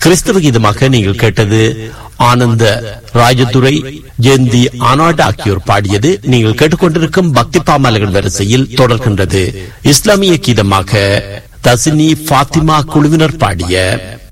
கிறிஸ்தவ கீதமாக நீங்கள் கேட்டது ஆனந்த ராஜதுரை, ஜெயந்தி ஆனாட் ஆகியோர் பாடியது. நீங்கள் கேட்டுக்கொண்டிருக்கும் பக்தி பாமாலர்கள் வரிசையில் தொடர்கின்றது. இஸ்லாமிய கீதமாக தஸ்னி பாத்திமா குழுவினர் பாடிய